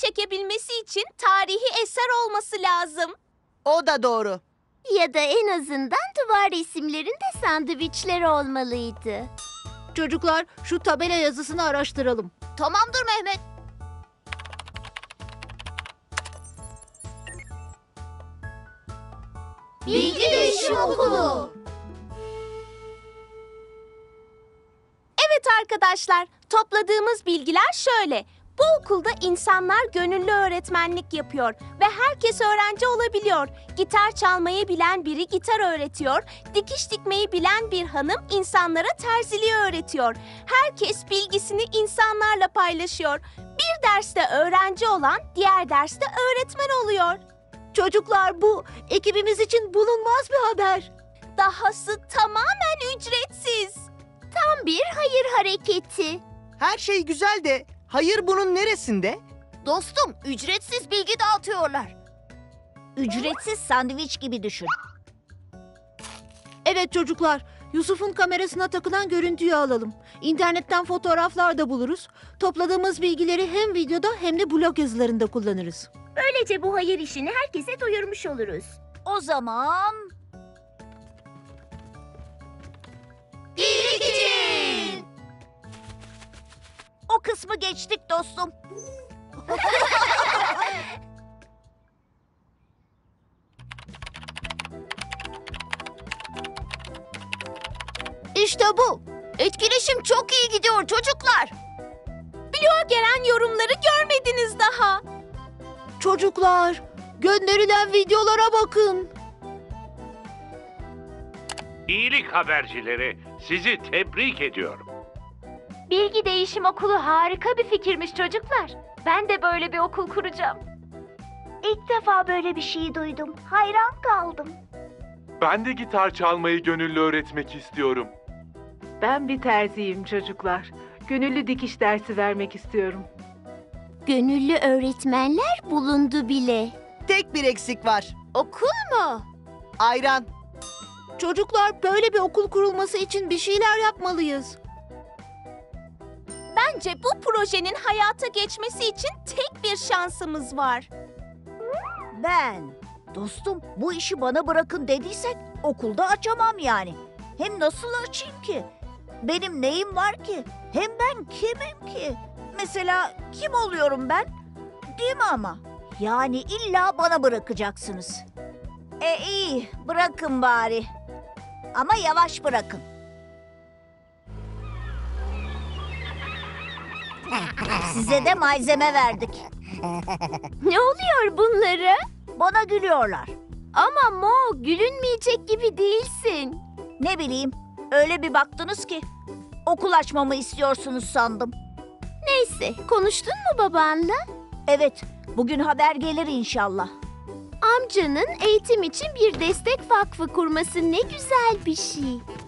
çekebilmesi için tarihi eser olması lazım. O da doğru. Ya da en azından duvar resimlerinde sandviçler olmalıydı. Çocuklar, şu tabela yazısını araştıralım. Tamamdır Mehmet. Bilgi Değişim Okulu. Evet arkadaşlar, topladığımız bilgiler şöyle. Bu okulda insanlar gönüllü öğretmenlik yapıyor ve herkes öğrenci olabiliyor. Gitar çalmayı bilen biri gitar öğretiyor, dikiş dikmeyi bilen bir hanım insanlara terziliği öğretiyor. Herkes bilgisini insanlarla paylaşıyor. Bir derste öğrenci olan diğer derste öğretmen oluyor. Çocuklar, bu ekibimiz için bulunmaz bir haber. Dahası tamamen ücretsiz. Tam bir hayır hareketi. Her şey güzel de hayır bunun neresinde? Dostum, ücretsiz bilgi dağıtıyorlar. Ücretsiz sandviç gibi düşün. Evet çocuklar, Yusuf'un kamerasına takılan görüntüyü alalım. İnternetten fotoğraflar da buluruz. Topladığımız bilgileri hem videoda hem de blog yazılarında kullanırız. Böylece bu hayır işini herkese duyurmuş oluruz. O zaman... İyilik için! O kısmı geçtik dostum. İşte bu. Etkileşim çok iyi gidiyor çocuklar. Bloğa gelen yorumları görmediniz daha. Çocuklar, gönderilen videolara bakın. İyilik habercileri, sizi tebrik ediyorum. Bilgi Değişim Okulu harika bir fikirmiş çocuklar. Ben de böyle bir okul kuracağım. İlk defa böyle bir şey duydum. Hayran kaldım. Ben de gitar çalmayı gönüllü öğretmek istiyorum. Ben bir terziyim çocuklar. Gönüllü dikiş dersi vermek istiyorum. Gönüllü öğretmenler bulundu bile. Tek bir eksik var. Okul mu? Ayran. Çocuklar, böyle bir okul kurulması için bir şeyler yapmalıyız. Bence bu projenin hayata geçmesi için tek bir şansımız var. Ben. Dostum, bu işi bana bırakın dediysek okulda açamam yani. Hem nasıl açayım ki? Benim neyim var ki? Hem ben kimim ki? Mesela kim oluyorum ben? Değil mi ama? Yani illa bana bırakacaksınız. İyi, bırakın bari. Ama yavaş bırakın. Size de malzeme verdik. Ne oluyor bunlara? Bana gülüyorlar. Ama Mo, gülünmeyecek gibi değilsin. Ne bileyim, öyle bir baktınız ki. Okul açmamı istiyorsunuz sandım. Neyse, konuştun mu babanla? Evet, bugün haber gelir inşallah. Amcanın eğitim için bir destek vakfı kurması ne güzel bir şey.